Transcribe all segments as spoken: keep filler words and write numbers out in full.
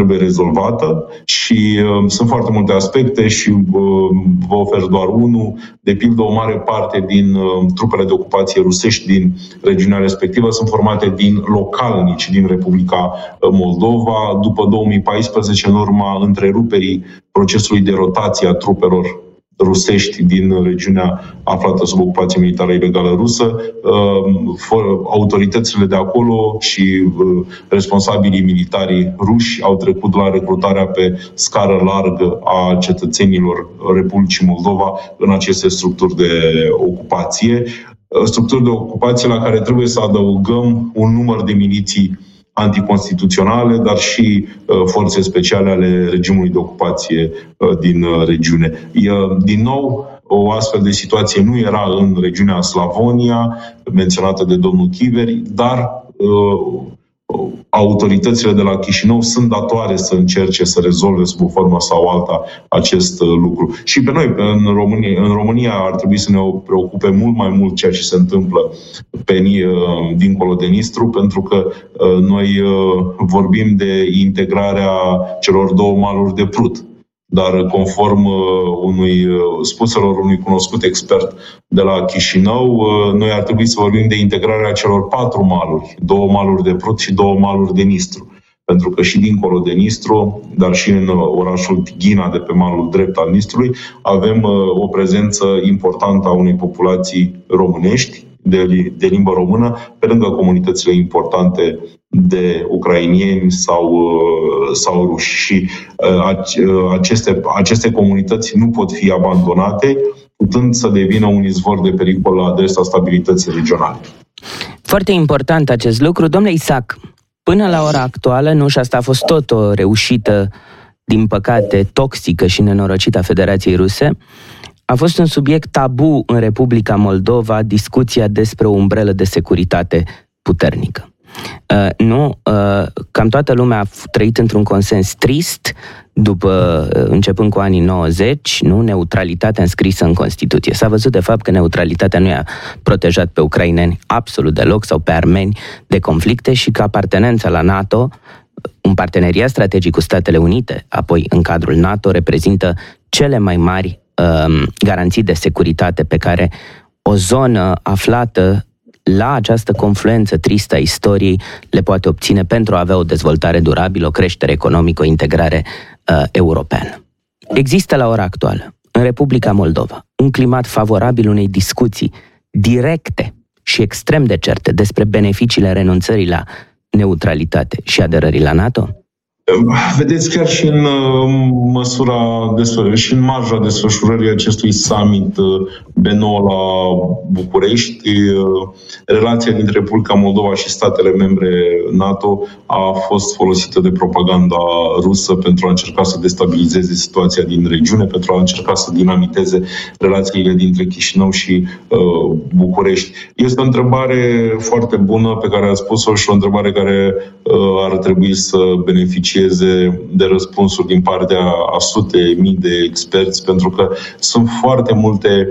trebuie rezolvată și uh, sunt foarte multe aspecte și uh, vă ofer doar unul. De pildă, o mare parte din uh, trupele de ocupație rusești din regiunea respectivă sunt formate din localnici din Republica Moldova. După două mii paisprezece, în urma întreruperii procesului de rotație a trupelor rusești din regiunea aflată sub ocupație militară ilegală rusă, autoritățile de acolo și responsabilii militari ruși au trecut la recrutarea pe scară largă a cetățenilor Republicii Moldova în aceste structuri de ocupație. Structuri de ocupație la care trebuie să adăugăm un număr de miliții anticonstituționale, dar și uh, forțe speciale ale regimului de ocupație uh, din uh, regiune. Uh, din nou, o astfel de situație nu era în regiunea Slavonia, menționată de domnul Chiveri, dar uh, autoritățile de la Chișinău sunt datoare să încerce să rezolve sub o formă sau alta acest lucru. Și pe noi, în România, în România ar trebui să ne preocupe mult mai mult ceea ce se întâmplă pe, dincolo de Nistru, pentru că noi vorbim de integrarea celor două maluri de Prut. Dar conform unui, spuselor unui cunoscut expert de la Chișinău, noi ar trebui să vorbim de integrarea celor patru maluri, două maluri de Prut și două maluri de Nistru. Pentru că și dincolo de Nistru, dar și în orașul Tighina, de pe malul drept al Nistrului, avem o prezență importantă a unei populații românești, de, de limbă română, pe lângă comunitățile importante de ucrainieni sau, sau ruși. Și aceste, aceste comunități nu pot fi abandonate, putând să devină un izvor de pericol la adresa stabilității regionale. Foarte important acest lucru. Domnule Isaac, până la ora actuală, nu, și asta a fost tot o reușită, din păcate, toxică și nenorocită a Federației Ruse, a fost un subiect tabu în Republica Moldova discuția despre o umbrelă de securitate puternică. Uh, nu, uh, cam toată lumea a trăit într-un consens trist, după, uh, începând cu anii nouăzeci, nu, neutralitatea înscrisă în Constituție. S-a văzut de fapt că neutralitatea nu i-a protejat pe ucraineni absolut deloc sau pe armeni de conflicte și că apartenența la NATO, un parteneriat strategic cu Statele Unite, apoi în cadrul NATO, reprezintă cele mai mari uh, garanții de securitate pe care o zonă aflată la această confluență tristă a istoriei le poate obține pentru a avea o dezvoltare durabilă, o creștere economică, o integrare uh, europeană. Există la ora actuală, în Republica Moldova, un climat favorabil unei discuții directe și extrem de certe despre beneficiile renunțării la neutralitate și aderării la NATO? Vedeți, chiar și în măsura, și în marja desfășurării acestui summit B nouă la București, relația dintre Republica Moldova și statele membre NATO a fost folosită de propaganda rusă pentru a încerca să destabilizeze situația din regiune, pentru a încerca să dinamiteze relațiile dintre Chișinău și uh, București. Este o întrebare foarte bună pe care ați spus-o și o întrebare care uh, ar trebui să beneficieze de răspunsuri din partea a sute mii de experți, pentru că sunt foarte multe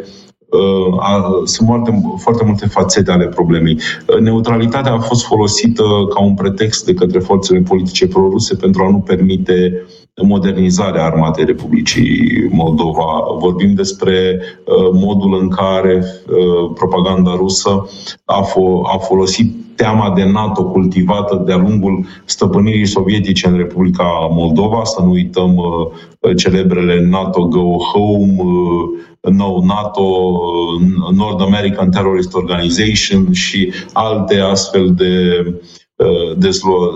uh, sunt foarte, foarte multe fațete ale problemei. Neutralitatea a fost folosită ca un pretext de către forțele politice proruse pentru a nu permite modernizarea armatei Republicii Moldova. Vorbim despre uh, modul în care uh, propaganda rusă a, fo- a folosit teama de NATO cultivată de-a lungul stăpânirii sovietice în Republica Moldova. Să nu uităm uh, celebrele NATO Go Home, uh, No NATO, uh, North American Terrorist Organization și alte astfel de de,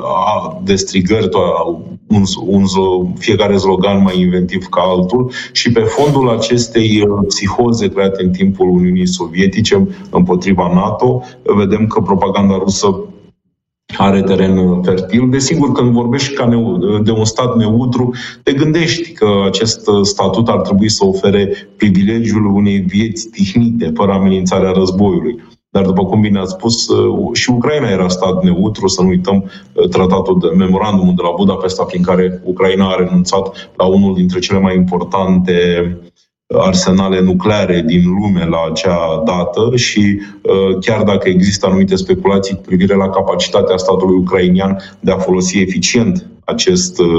de strigări, un, un, fiecare slogan mai inventiv ca altul, și pe fondul acestei psihoze create în timpul Uniunii Sovietice împotriva NATO, vedem că propaganda rusă are teren fertil. Desigur, când vorbești ca de un stat neutru, te gândești că acest statut ar trebui să ofere privilegiul unei vieți tihnite, fără amenințarea războiului. Dar, după cum bine ați spus, și Ucraina era stat neutru, să nu uităm tratatul de memorandumul de la Budapesta, prin care Ucraina a renunțat la unul dintre cele mai importante arsenale nucleare din lume la acea dată și chiar dacă există anumite speculații cu privire la capacitatea statului ucrainian de a folosi eficient acest